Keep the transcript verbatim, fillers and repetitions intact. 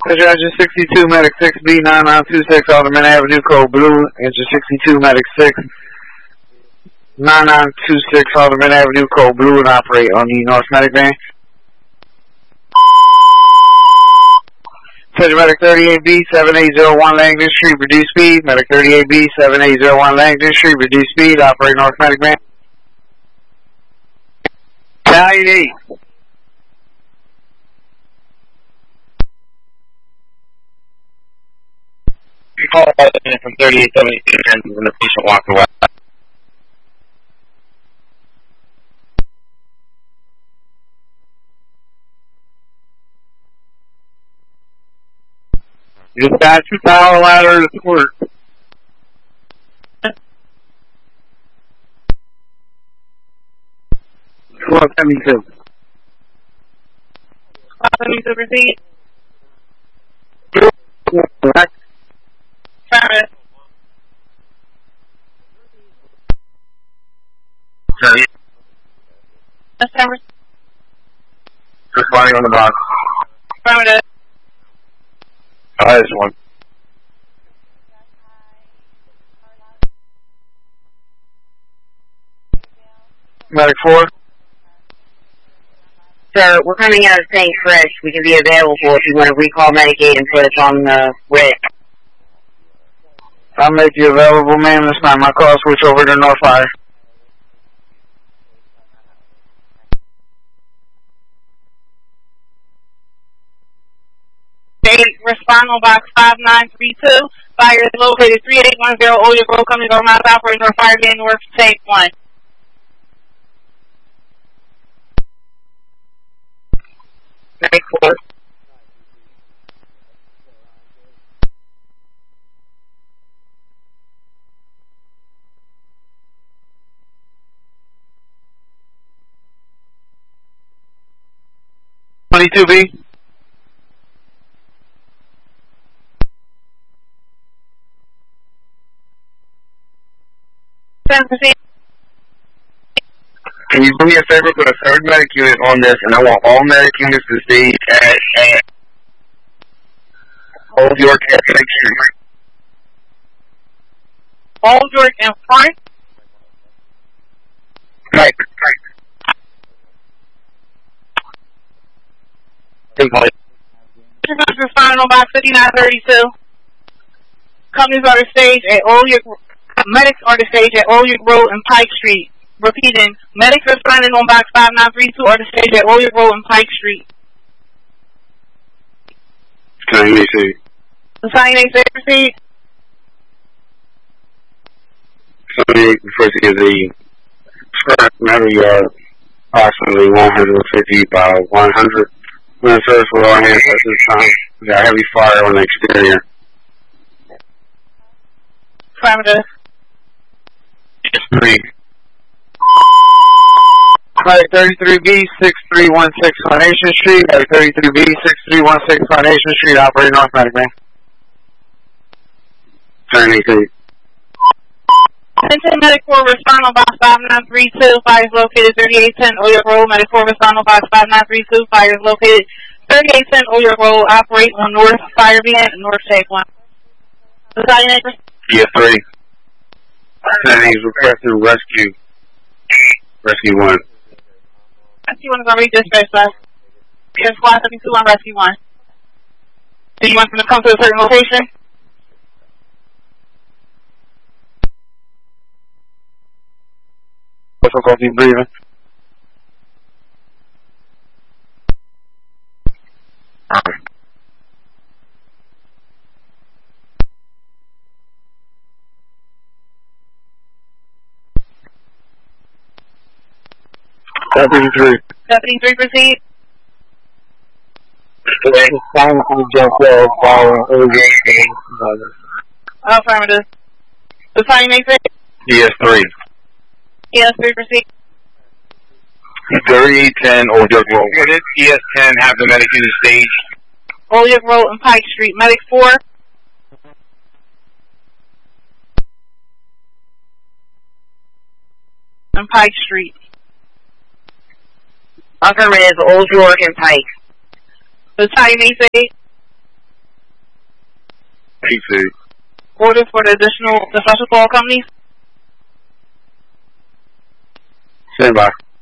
Engine sixty-two, Medic six B, nine nine two six, Alderman Avenue, code blue. Engine sixty-two, Medic six, nine nine two six, Alderman Avenue, code blue, and operate on the North Medic van. Attention Medic thirty-eight B, seven eight zero one Langdon Street, reduce speed. Medic thirty-eight B, seven eight zero one Langdon Street, reduce speed, operate North Medic van. Battalion eight. You call in from thirty-eight seventy-two when the patient walked away. Dispatch two power ladder to squirt. twelve seventy-two. twelve seventy-two, proceed. Correct. Affirmative. Sorry. Affirmative. Responding on the box. Affirmative. Uh, this one. Medic four. Sir, we're coming out of Saint Fresh. We can be available if you want to recall Medicaid and put us on the writ. I'll make you available, ma'am. This time my call switch over to North Fire. Respond on box five nine three two. Fire is located three eight one zero Oya Road, coming over Mount Operating North Fire Van North, take one. Medic four. twenty-two B. Can you do me a favor, put a third medic unit on this, and I want all medic units to stay at, at Old York at Pike Street. Old York in front. Right, right. Responding on box fifty-nine thirty-two. Companies are the stage at Old York. Medics are the stage at Old York Road and Pike Street. Repeating, medics responding on box five nine three two are the stage at Old York Road and Pike Street. Can you see? Battalion eight, proceed. Somebody refers to the scrap metal yard, approximately one hundred fifty by one hundred. When it serves with all hands at this time, we got heavy fire on the exterior. Affirmative. Three. Medic thirty-three B, six three one six Carnation Street. Medic thirty-three B, six three one six Carnation Street, operating North Medic van. Turning eight. Attention Medic four, respond on box five nine three two. Fire is located thirty-eight ten Old York Road. Medic four, respond on box five nine three two. Fire is located thirty-eight ten Old York Road. Operate on North Fire Van and North Safe one. Battalion eight. Yes, three. Settings requesting rescue. Rescue one. Rescue one is already dispatched, sir. Yes, squad seventy-two on rescue one. Do you want them to come to a certain location? Difficulty breathing. Deputy three. Deputy three, proceed. Affirmative. Battalion eight, Yes, three. yes, three, proceed. thirty-eight ten Old York Road. What did E S ten have the medic unit stage? Old York Road and Pike Street. Medic four. And Pike Street. Affirmative, Old York and Pike. Battalion eight, P. Orders for the additional, the special call companies? Stand by.